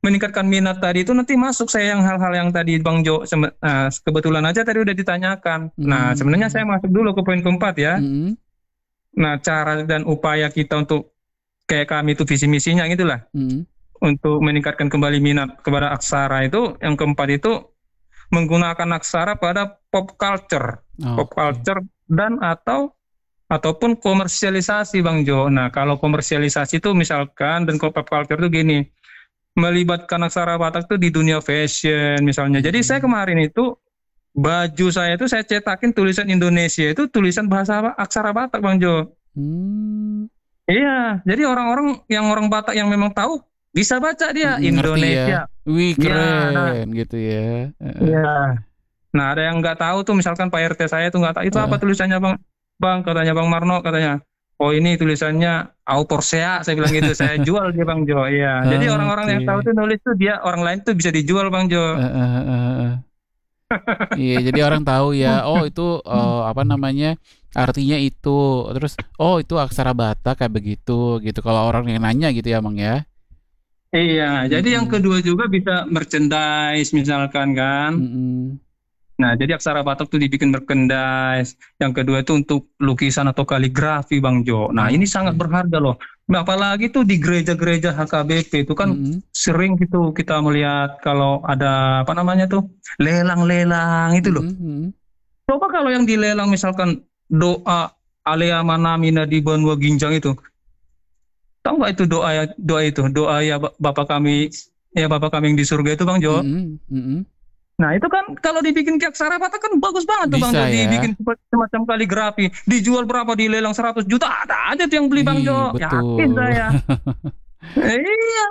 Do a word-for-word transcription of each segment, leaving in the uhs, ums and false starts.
meningkatkan minat tadi itu nanti masuk saya yang hal-hal yang tadi Bang Jo sem- uh, kebetulan aja tadi udah ditanyakan. Nah, sebenarnya saya Hmm. masuk dulu ke poin keempat ya. Hmm. Nah, cara dan upaya kita untuk kayak kami itu visi misinya gitulah Hmm. untuk meningkatkan kembali minat kepada aksara itu yang keempat itu menggunakan aksara pada pop culture, pop Oke. culture dan atau ataupun komersialisasi Bang Jo. Nah, kalau komersialisasi itu misalkan dan pop culture itu gini, melibatkan aksara Batak itu di dunia fashion misalnya. Jadi saya Hmm. kemarin itu baju saya itu saya cetakin tulisan Indonesia itu tulisan bahasa apa? Aksara Batak Bang Jo. Hmm. Iya, jadi orang-orang yang orang Batak yang memang tahu bisa baca dia Mm, ngerti ya. Indonesia. Wih, Iya, nah, keren gitu ya. Heeh. iya. Nah, ada yang nggak tahu tuh misalkan Pak R T saya tuh nggak tahu itu apa Heeh. tulisannya Bang. Bang katanya Bang Marno katanya. Oh ini tulisannya Autorsea, saya bilang gitu. Saya jual dia Bang Jo. Iya. Jadi orang-orang yang tahu Oke. tuh nulis tuh dia orang lain tuh bisa dijual Bang Jo. Heeh, heeh, heeh. Iya, jadi orang tahu ya. Oh, itu eh, apa namanya? Artinya itu. Terus, oh itu aksara Batak kayak begitu, gitu. Kalau orang yang nanya gitu ya, Bang ya. Iya, jadi yang Mm-mm. kedua juga bisa merchandise misalkan kan. Mm-mm. Nah, jadi aksara Batak tuh dibikin merchandise. Yang kedua itu untuk lukisan atau kaligrafi, Bang Jo. Nah, ini sangat Oke. berharga loh. Nah, apalagi tuh di gereja-gereja H K B P itu kan Mm-mm. sering gitu kita melihat kalau ada apa namanya tuh lelang-lelang itu loh. Mm-mm. Mm-mm. Coba kalau yang dilelang misalkan doa Alea Manamina di Banua Ginjang itu. Tahu nggak itu doa ya doa itu doa ya Bapak kami ya Bapak kami yang di surga itu Bang Jo. Mm-mm. Mm-mm. Nah itu kan kalau dibikin kayak aksara Batak kan bagus banget tuh Bang Jo, Bisa dibikin ya. semacam kaligrafi, dijual berapa di lelang seratus juta ada aja tuh yang beli Bang Ih, Jo, yakin betul. saya. Eh, iya.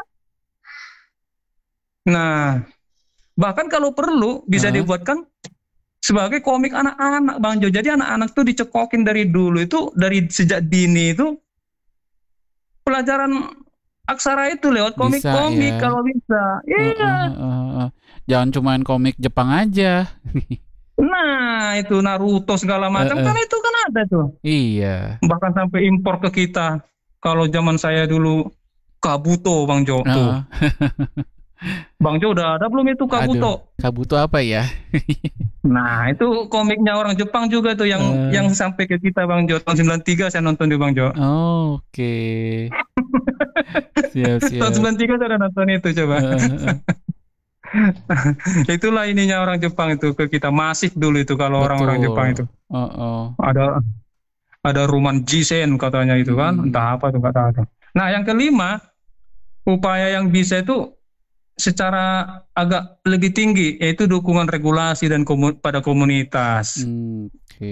Nah bahkan kalau perlu bisa Heeh. dibuatkan sebagai komik anak-anak Bang Jo. Jadi anak-anak tuh dicekokin dari dulu itu dari sejak dini itu pelajaran aksara itu lewat Bisa komik-komik ya. kalau bisa. Heeh, Iya. heeh, heeh. Jangan cuman komik Jepang aja. Nah itu Naruto segala macam kan Heeh. itu kan ada tuh. Iya. Bahkan sampai impor ke kita. Kalau zaman saya dulu Kabuto Bang Jo tuh. Heeh. Bang Jo udah ada belum itu Aduh, Kabuto? Kabuto apa ya? Nah, itu komiknya orang Jepang juga tuh yang yang Eh, sampai ke kita Bang Jo. Tahun sembilan tiga saya nonton di Bang Jo. oke. Siap, Tahun siap. sembilan tiga saya udah nonton itu coba. Heeh, heeh. Itulah ininya orang Jepang itu ke kita masif dulu itu kalau orang-orang Jepang Betul. itu. Heeh. Ada ada Ruman Jisen katanya itu kan, Mm-mm. entah apa tuh nggak tahu tuh. Nah, yang kelima, upaya yang bisa itu secara agak lebih tinggi yaitu dukungan regulasi dan komu- pada komunitas. Hmm, oke.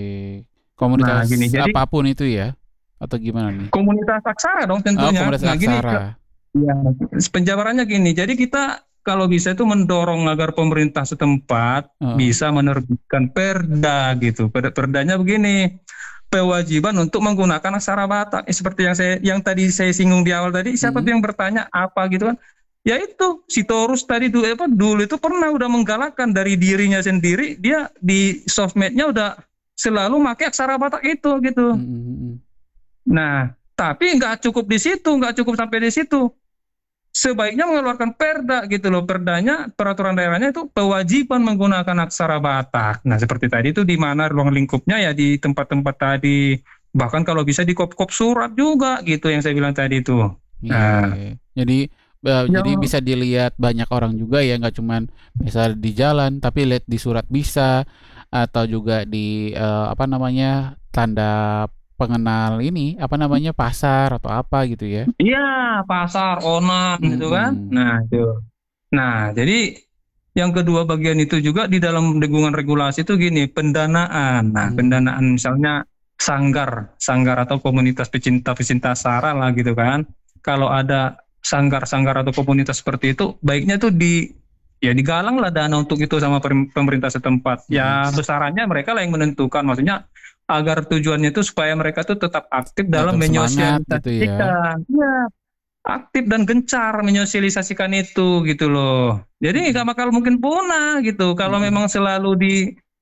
Nah, gini, Komunitas jadi apapun itu ya? Atau gimana nih? komunitas aksara dong Oh, tentunya. komunitas Nah, gini, aksara. ya, penjabarannya gini. Jadi kita kalau bisa itu mendorong agar pemerintah setempat Heeh. bisa menerbitkan perda gitu. Per- Perdanya begini, kewajiban untuk menggunakan aksara Batak. Eh, seperti yang saya yang tadi saya singgung di awal tadi, siapa tuh Mm-mm. yang bertanya apa gitu kan? Ya itu si Torus tadi dulu apa dulu itu pernah udah menggalakkan dari dirinya sendiri, dia di sosmednya udah selalu pakai aksara Batak itu gitu. Mm-mm. Nah, tapi nggak cukup di situ, nggak cukup sampai di situ. Sebaiknya mengeluarkan perda gitu loh. Perdanya, peraturan daerahnya itu kewajiban menggunakan aksara Batak. Nah, seperti tadi itu di mana ruang lingkupnya ya di tempat-tempat tadi. Bahkan kalau bisa di kop-kop surat juga gitu yang saya bilang tadi itu. Iya, Nah, iya. Jadi eh, jadi yang bisa dilihat banyak orang juga ya, nggak cuman misal di jalan, tapi lihat di surat bisa atau juga di eh, apa namanya tanda pengenal ini apa namanya pasar atau apa gitu ya. iya pasar, onan gitu kan. Mm-mm. Nah, itu. Nah, jadi yang kedua bagian itu juga di dalam lingkungan regulasi itu gini, pendanaan. Nah, Mm. pendanaan misalnya sanggar, sanggar atau komunitas pecinta-pecinta sara lah gitu kan. Kalau ada sanggar-sanggar atau komunitas seperti itu, baiknya tuh di ya digalang lah dana untuk itu sama pemerintah setempat. Mm-mm. Ya besarannya mereka lah yang menentukan. Maksudnya agar tujuannya itu supaya mereka tuh tetap aktif dalam Tetap semangat gitu ya. menyosialisasikan. Ya, aktif dan gencar menyosialisasikan itu gitu loh. Jadi nggak Mm-mm. bakal mungkin punah gitu kalau Mm-mm. memang selalu di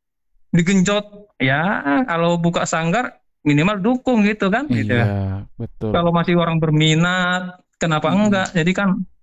digenjot ya kalau buka sanggar minimal dukung gitu kan gitu. Iya, betul. Kalau masih orang berminat kenapa Mm-mm. enggak? Jadi kan